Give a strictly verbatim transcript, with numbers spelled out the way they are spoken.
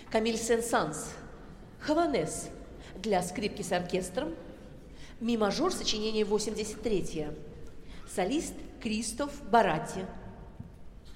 Камиль Сен-Санс, «Хаванес» для скрипки с оркестром, ми-мажор, сочинение восемьдесят третье. Солист Кристоф Баратти.